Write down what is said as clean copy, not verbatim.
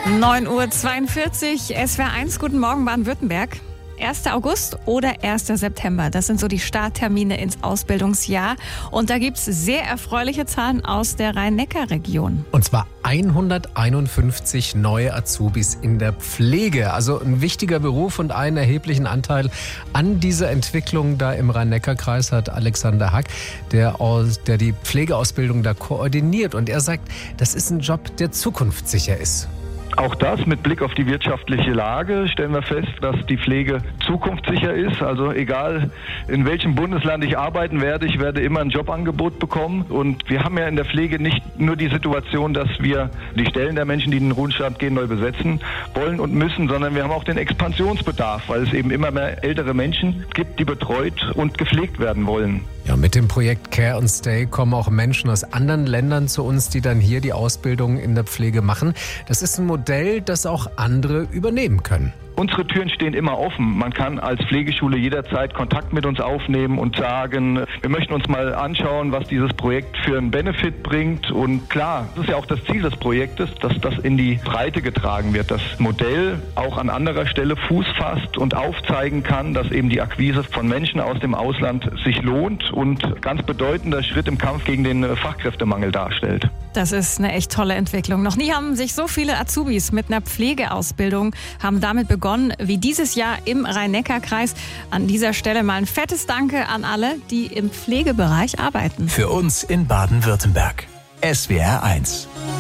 9:42 Uhr, SWR 1, guten Morgen Baden-Württemberg. 1. August oder 1. September, das sind so die Starttermine ins Ausbildungsjahr. Und da gibt's sehr erfreuliche Zahlen aus der Rhein-Neckar-Region. Und zwar 151 neue Azubis in der Pflege. Also ein wichtiger Beruf und einen erheblichen Anteil an dieser Entwicklung da im Rhein-Neckar-Kreis hat Alexander Hack, der die Pflegeausbildung da koordiniert. Und er sagt, das ist ein Job, der zukunftssicher ist. Auch das mit Blick auf die wirtschaftliche Lage stellen wir fest, dass die Pflege zukunftssicher ist. Also egal in welchem Bundesland ich arbeiten werde, ich werde immer ein Jobangebot bekommen. Und wir haben ja in der Pflege nicht nur die Situation, dass wir die Stellen der Menschen, die in den Ruhestand gehen, neu besetzen wollen und müssen, sondern wir haben auch den Expansionsbedarf, weil es eben immer mehr ältere Menschen gibt, die betreut und gepflegt werden wollen. Ja, mit dem Projekt Care and Stay kommen auch Menschen aus anderen Ländern zu uns, die dann hier die Ausbildung in der Pflege machen. Das ist ein Modell, das auch andere übernehmen können. Unsere Türen stehen immer offen. Man kann als Pflegeschule jederzeit Kontakt mit uns aufnehmen und sagen, wir möchten uns mal anschauen, was dieses Projekt für einen Benefit bringt. Und klar, das ist ja auch das Ziel des Projektes, dass das in die Breite getragen wird. Das Modell auch an anderer Stelle Fuß fasst und aufzeigen kann, dass eben die Akquise von Menschen aus dem Ausland sich lohnt und ganz bedeutender Schritt im Kampf gegen den Fachkräftemangel darstellt. Das ist eine echt tolle Entwicklung. Noch nie haben sich so viele Azubis mit einer Pflegeausbildung haben damit begonnen wie dieses Jahr im Rhein-Neckar-Kreis. An dieser Stelle mal ein fettes Danke an alle, die im Pflegebereich arbeiten. Für uns in Baden-Württemberg. SWR 1.